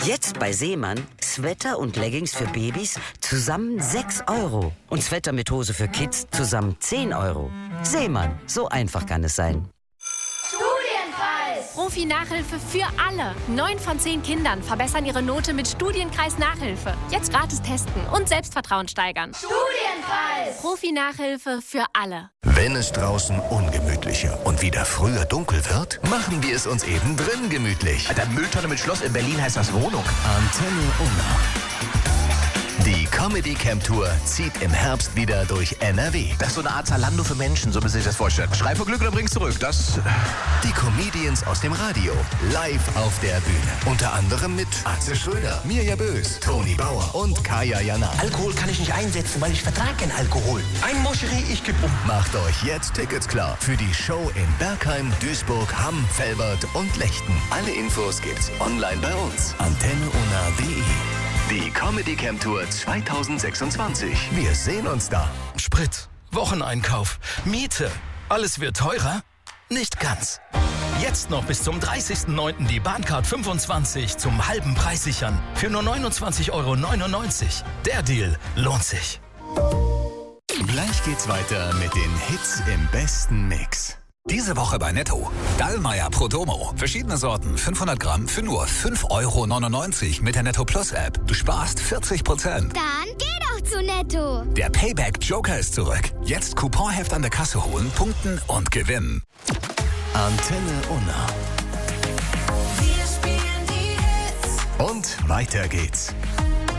Jetzt bei Seemann Sweater und Leggings für Babys zusammen 6 €. Und Sweater mit Hose für Kids zusammen 10 €. Seemann, so einfach kann es sein. Studienkreis! Profi-Nachhilfe für alle. 9 von 10 Kindern verbessern ihre Note mit Studienkreis-Nachhilfe. Jetzt gratis testen und Selbstvertrauen steigern. Studienkreis! Profi-Nachhilfe für alle. Wenn es draußen ungemütlicher und wieder früher dunkel wird, machen wir es uns eben drin gemütlich. Alter, Mülltonne mit Schloss in Berlin heißt das Wohnung. Antenne Unna. Die Comedy Camp Tour zieht im Herbst wieder durch NRW. Das ist so eine Art Zalando für Menschen, so müssen Sie sich das vorstellen. Schrei vor Glück oder bring's zurück, das... Die Comedians aus dem Radio, live auf der Bühne. Unter anderem mit Atze Schröder, Mirja Bös, Toni Bauer und Kaya Jana. Alkohol kann ich nicht einsetzen, weil ich vertrage keinen Alkohol. Ein Moscherie, ich kipp um. Macht euch jetzt Tickets klar für die Show in Bergheim, Duisburg, Hamm, Velbert und Lechten. Alle Infos gibt's online bei uns. AntenneUnna.de. Die Comedy Camp Tour 2026. Wir sehen uns da. Sprit, Wocheneinkauf, Miete. Alles wird teurer? Nicht ganz. Jetzt noch bis zum 30.09. die Bahncard 25 zum halben Preis sichern. Für nur 29,99 €. Der Deal lohnt sich. Gleich geht's weiter mit den Hits im besten Mix. Diese Woche bei Netto. Dallmayr Prodomo. Verschiedene Sorten, 500 Gramm für nur 5,99 € mit der Netto Plus App. Du sparst 40%. Dann geh doch zu Netto. Der Payback Joker ist zurück. Jetzt Couponheft an der Kasse holen, punkten und gewinnen. Antenne Unna. Wir spielen die Hits. Und weiter geht's.